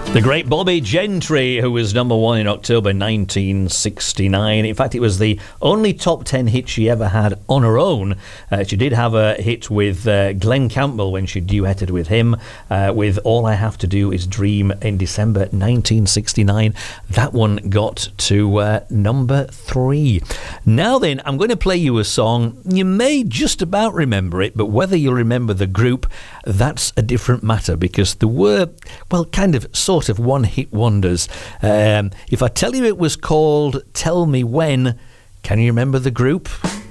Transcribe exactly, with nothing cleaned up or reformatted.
The great Bobby Gentry, who was number one in October nineteen sixty-nine. In fact, it was the only top ten hit she ever had on her own. Uh, she did have a hit with uh, Glenn Campbell when she duetted with him uh, with All I Have to Do Is Dream in December nineteen sixty-nine. That one got to uh, number three. Now then, I'm going to play you a song. You may just about remember it, but whether you'll remember the group, that's a different matter, because there were, well, kind of sort of one-hit wonders. Um, if I tell you it was called Tell Me When, can you remember the group?